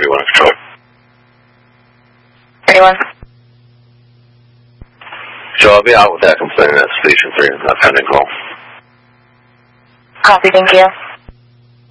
31 control. 31. So I'll be out with that complaint at Station 3. Not pending call. Copy, thank you.